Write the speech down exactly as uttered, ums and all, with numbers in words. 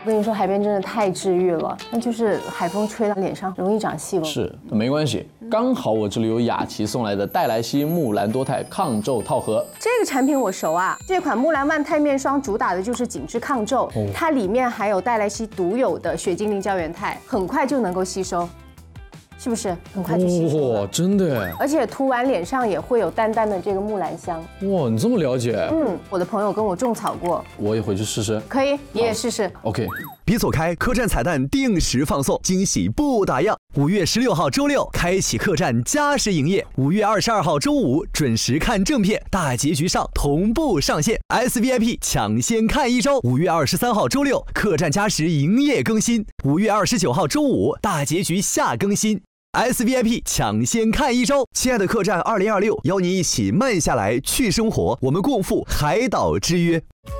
跟你说，海边真的太治愈了，那就是海风吹到脸上容易长细纹。 是，没关系，刚好我这里有雅琪送来的黛莱西木兰多肽抗皱套盒。 这个产品我熟啊，这款木兰万肽面霜主打的就是紧致抗皱，哦、它里面含有黛莱西独有的血精灵胶原肽，很快就能够吸收。是不是很快就吸收了？ 哇，真的！ 而且涂完脸上也会有淡淡的这个木兰香。 哇，你这么了解？ 嗯，我的朋友跟我种草过， 我也回去试试。 可以，你也试试。 OK。 别走开，客栈彩蛋定时放送，惊喜不打烊。五月十六号周六开启客栈加时营业，五月二十二号周五准时看正片，大结局上同步上线 ，S V I P 抢先看一周。五月二十三号周六客栈加时营业更新，五月二十九号周五大结局下更新。S V I P 抢先看一周，亲爱的客栈二零二六，邀您一起慢下来去生活，我们共赴海岛之约。